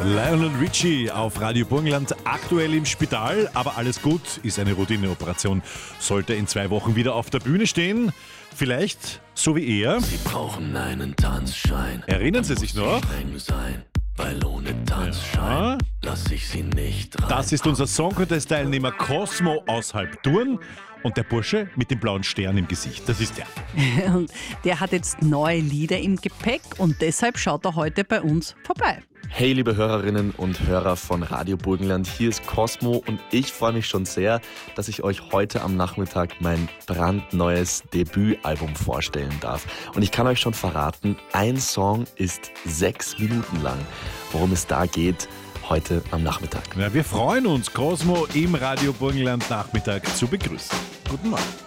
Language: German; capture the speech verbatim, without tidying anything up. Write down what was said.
Lionel Richie auf Radio Burgenland, aktuell im Spital, aber alles gut, ist eine Routineoperation. Sollte in zwei Wochen wieder auf der Bühne stehen. Vielleicht so wie er. Sie brauchen einen Tanzschein. Erinnern Sie sich noch? Streng sein, weil ohne Tanzschein Ja. lass ich sie nicht rein. Das ist unser Song Contest-Teilnehmer Cosmo aus Halbturn. Und der Bursche mit dem blauen Stern im Gesicht, das ist der. Und der hat jetzt neue Lieder im Gepäck und deshalb schaut er heute bei uns vorbei. Hey liebe Hörerinnen und Hörer von Radio Burgenland, hier ist Cosmo und ich freue mich schon sehr, dass ich euch heute am Nachmittag mein brandneues Debütalbum vorstellen darf. Und ich kann euch schon verraten, ein Song ist sechs Minuten lang. Worum es da geht, heute am Nachmittag. Ja, wir freuen uns, Cosmo im Radio Burgenland Nachmittag zu begrüßen. Guten Morgen.